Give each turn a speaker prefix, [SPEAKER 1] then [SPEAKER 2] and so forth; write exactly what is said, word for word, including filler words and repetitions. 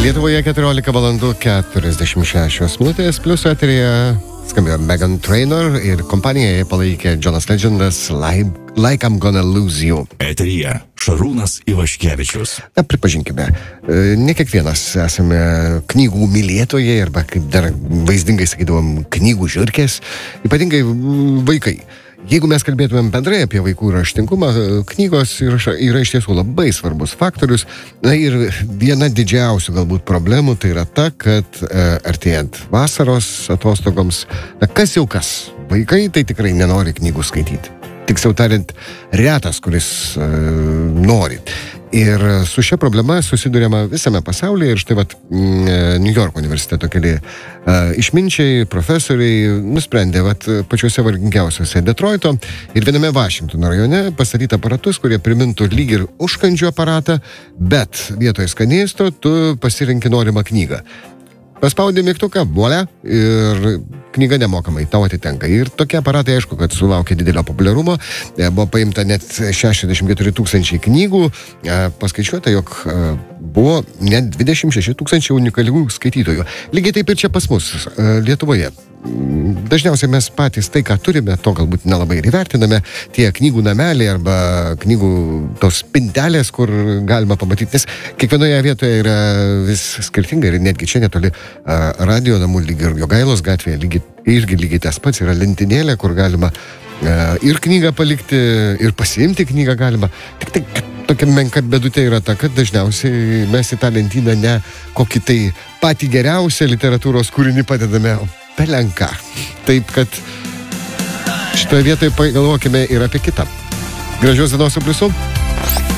[SPEAKER 1] Lietuvoje keturiolika valandų keturiasdešimt šešios minutės, plius eterija skambėjo Meghan Trainor ir kompanijoje palaikė Jonas Legendas Like, like I'm Gonna Lose You.
[SPEAKER 2] Eterija Šarūnas Ivaškevičius.
[SPEAKER 1] Na, pripažinkime, ne kiekvienas esame knygų mylėtojai arba, kaip dar vaizdingai sakydavom, knygų žiurkės, ypatingai vaikai. Jeigu mes kalbėtumėm bendrai apie vaikų raštingumą, knygos yra, yra iš tiesų labai svarbus faktorius. Na ir viena didžiausių galbūt problemų tai yra ta, kad e, artėjant vasaros atostogoms, na kas jau kas, vaikai tai tikrai nenori knygų skaityti. Tiksliau tariant, retas, kuris e, nori. Ir su šia problema susiduriama visame pasaulyje ir štai vat New York universiteto keli uh, išminčiai, profesoriai nusprendė vat pačiuose vargingiausiuose Detroito ir viename Vašingtono rajone pastatyti aparatus, kurie primintų lyg ir užkandžių aparatą, bet vietoje skanėsto tu pasirinki norimą knygą. Paspaudė mygtuką, volia, ir knyga nemokamai tau atitenka. Ir tokie aparatai, aišku, kad sulaukė didelio populiarumo. Buvo paimta net šešiasdešimt keturi tūkstančiai knygų. Paskaičiuota, jog buvo net dvidešimt šeši tūkstančiai unikalių skaitytojų. Lygiai taip ir čia pas mus, Lietuvoje. Dažniausiai mes patys tai, ką turime, to galbūt nelabai ir įvertiname. Tie knygų nameliai arba knygų tos spintelės, kur galima pamatyti. Nes kiekvienoje vietoje yra vis skirtingai ir netgi čia netoli uh, radio namų lygiai ir Jogailos gatvėje lygiai, irgi lygiai tas pats yra lentynėlė, kur galima uh, ir knygą palikti, ir pasiimti knygą galima. Tik tai tokia menka bėdutė yra ta, kad dažniausiai mes į tą lentyną ne kokį tai patį geriausią literatūros kūrinį padedame, o pelenka. Taip, kad šitoje vietoje pagalvokime ir apie kitą. Gražios dienos su pliusu.